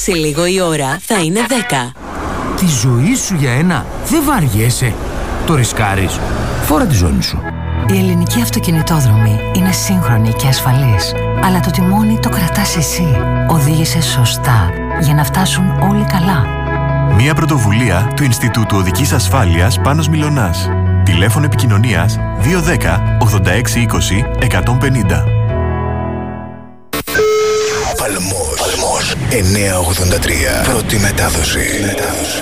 Σε λίγο η ώρα θα είναι 10. Τη ζωή σου για ένα δεν βαριέσαι. Το ρισκάρεις. Φόρα τη ζώνη σου. Η ελληνική αυτοκινητόδρομη είναι σύγχρονη και ασφαλής. Αλλά το τιμόνι το κρατάς εσύ. Οδήγησε σωστά για να φτάσουν όλοι καλά. Μια πρωτοβουλία του Ινστιτούτου Οδικής Ασφάλειας Πάνος Μιλωνάς. Τηλέφωνο επικοινωνίας 210 86 20 150. Παλμός 983. Πρώτη μετάδοση.